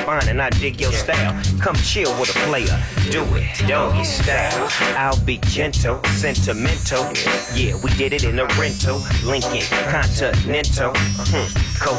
fine and I dig your style. Come chill with a player, do it, doggy style. I'll be gentle, sentimental. Yeah, we did it in a rental, Lincoln Continental.